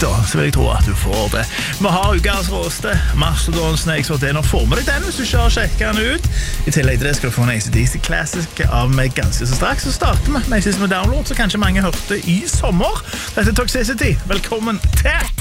da, så vil jeg tro at du får det. Vi har ukas råste, Mastodon Snakes og det. Nå får vi deg den hvis du ikke har sjekket den ut. I tillegg til det skal du få en ACDC Classic av meg ganske så straks. Så starter vi med siste med download, så kanskje mange hørte i sommer. Dette er Toxicity. Velkommen til!